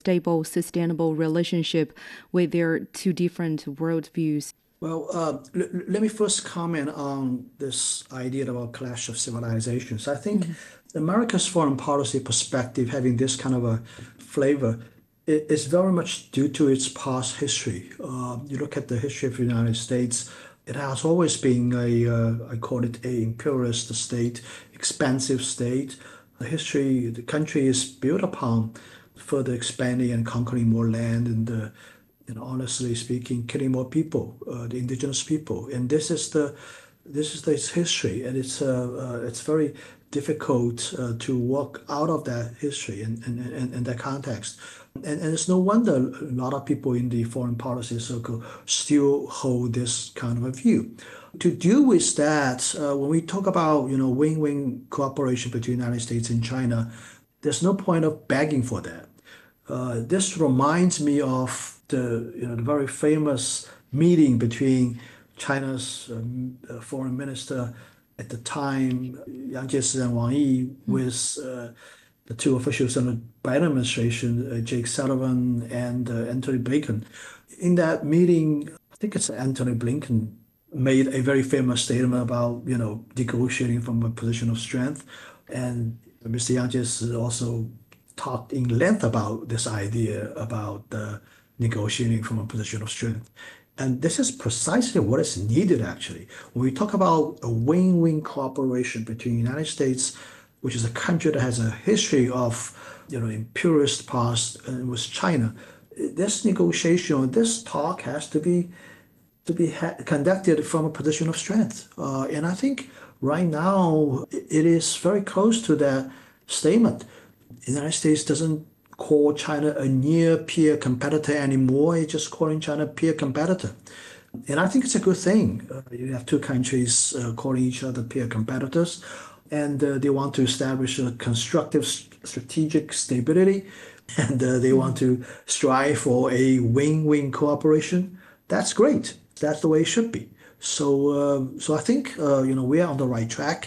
stable, sustainable relationship with their two different worldviews? Well, let me first comment on this idea about clash of civilizations. I think America's foreign policy perspective having this kind of a flavor is very much due to its past history. You look at the history of the United States, it has always been I call it a imperialist state, expansive state. The country is built upon further expanding and conquering more land and honestly speaking, killing more people, the indigenous people, and this is its history, and it's very difficult to walk out of that history and that context, and it's no wonder a lot of people in the foreign policy circle still hold this kind of a view. To deal with that, when we talk about win-win cooperation between the United States and China, there's no point of begging for that. This reminds me of the very famous meeting between China's foreign minister at the time, Yang Jiechi and Wang Yi, with the two officials in the Biden administration, Jake Sullivan and Antony Blinken. In that meeting, I think it's Antony Blinken made a very famous statement about negotiating from a position of strength, and Mr. Yang Jiechi also talked in length about this idea about negotiating from a position of strength. And this is precisely what is needed, actually. When we talk about a win-win cooperation between the United States, which is a country that has a history of imperialist past, and with China, this negotiation, this talk has to be conducted from a position of strength. And I think right now it is very close to that statement. The United States doesn't call China a near peer competitor anymore. It's just calling China a peer competitor. And I think it's a good thing. You have two countries calling each other peer competitors, and they want to establish a constructive strategic stability, and they want to strive for a win-win cooperation. That's great. That's the way it should be. So I think we are on the right track.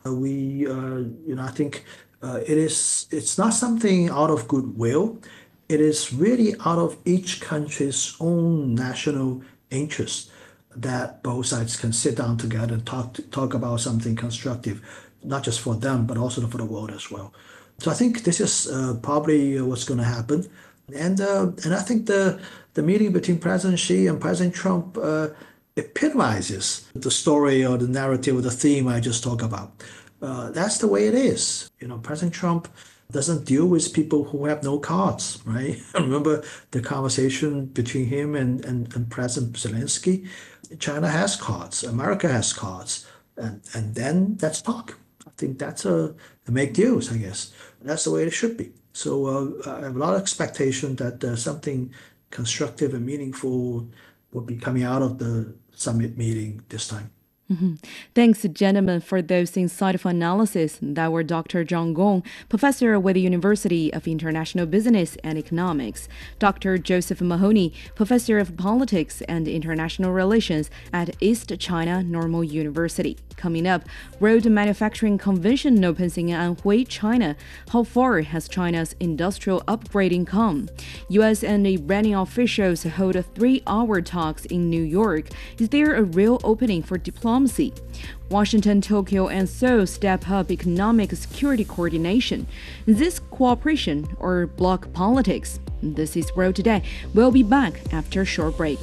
I think it's not something out of goodwill. It is really out of each country's own national interest that both sides can sit down together and talk about something constructive, not just for them, but also for the world as well. So I think this is probably what's going to happen. And I think the meeting between President Xi and President Trump epitomizes the story or the narrative or the theme I just talked about. That's the way it is. President Trump doesn't deal with people who have no cards, right? Remember the conversation between him and President Zelensky? China has cards, America has cards, and then let's talk. I think that's make deals, I guess. That's the way it should be. So I have a lot of expectation that something constructive and meaningful will be coming out of the summit meeting this time. Thanks, gentlemen, for those insightful analysis. That were Dr. Zhang Gong, professor with the University of International Business and Economics, Dr. Joseph Mahoney, professor of Politics and International Relations at East China Normal University. Coming up, Road Manufacturing Convention opens in Anhui, China. How far has China's industrial upgrading come? U.S. and Iranian officials hold 3-hour talks in New York. Is there a real opening for diplomacy? Washington, Tokyo, and Seoul step up economic security coordination. Is this cooperation or bloc politics? This is World Today. We'll be back after a short break.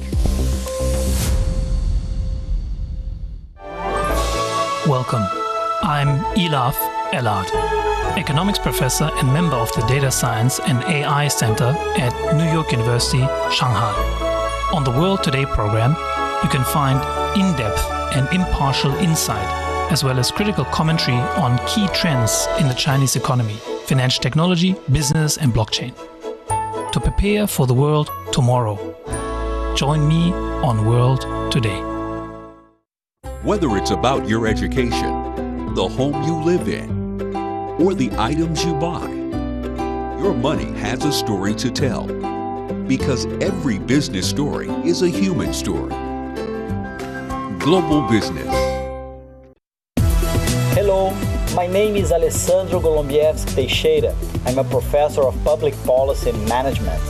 Welcome. I'm Elaf Elad, economics professor and member of the Data Science and AI Center at New York University, Shanghai. On the World Today program, you can find in-depth and impartial insight, as well as critical commentary on key trends in the Chinese economy, financial technology, business, and blockchain. To prepare for the world tomorrow, join me on World Today. Whether it's about your education, the home you live in, or the items you buy, your money has a story to tell. Because every business story is a human story. Global Business. Hello, my name is Alessandro Golombieski Teixeira. I'm a professor of public policy and management